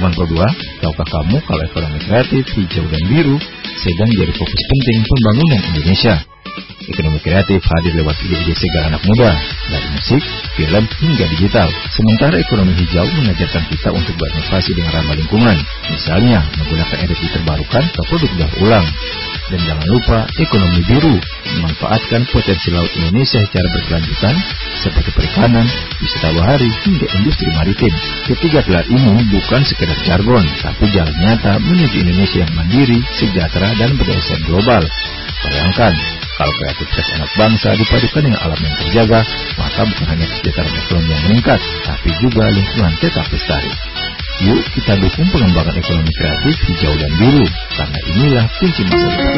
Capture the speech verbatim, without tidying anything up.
teman Pro dua, tahukah kamu kalau ekonomi kreatif, hijau dan biru sedang jadi fokus penting pembangunan Indonesia? Ekonomi kreatif hadir lewat ide-ide segar anak muda, dari musik, film hingga digital. Sementara ekonomi hijau mengajarkan kita untuk berinovasi dengan ramah lingkungan, misalnya menggunakan energi terbarukan atau produk daur ulang. Dan jangan lupa ekonomi biru, memanfaatkan potensi laut Indonesia secara berkelanjutan seperti perikanan, wisata bahari hingga industri maritim. Ketiga pilar ini bukan sekedar jargon, tapi jalan nyata menuju Indonesia yang mandiri, sejahtera dan berdasar global. Bayangkan, kalau kreativitas anak bangsa dipadukan dengan alam yang terjaga, maka bukan hanya kesejahteraan ekonomi yang meningkat, tapi juga lingkungan tetap lestari. Yuk kita dukung pengembangan ekonomi kreatif hijau dan biru, karena inilah kunci masa depan.